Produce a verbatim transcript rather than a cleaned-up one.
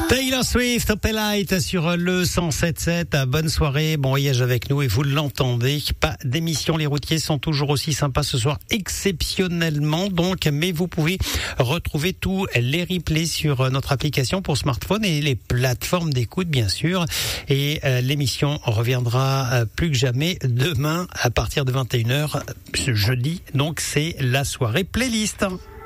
Taylor Swift, Opelite sur le cent sept sept. Bonne soirée, bon voyage avec nous et vous l'entendez. Pas d'émission, les routiers sont toujours aussi sympas ce soir, exceptionnellement donc. Mais vous pouvez retrouver tous les replays sur notre application pour smartphone et les plateformes d'écoute bien sûr. Et euh, l'émission reviendra euh, plus que jamais demain à partir de vingt et une heures ce jeudi. Donc c'est la soirée playlist.